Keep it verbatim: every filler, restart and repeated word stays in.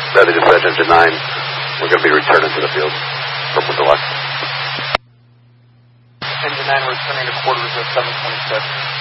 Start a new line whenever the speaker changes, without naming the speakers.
Bradley Dispatch, Engine nine. We're going to be returning to the field from Deluxe.
Engine nine, we're returning to quarters at seven twenty-six.